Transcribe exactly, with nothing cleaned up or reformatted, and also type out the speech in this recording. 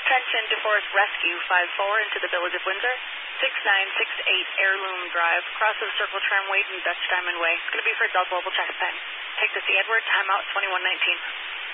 Attention, DeForest Rescue five four into the Village of Windsor, six nine six eight Heirloom Drive, cross of Circle Tramway and Dutch Diamond Way. It's going to be for Del Global Check Time. Take the C. Edward, timeout twenty-one nineteen.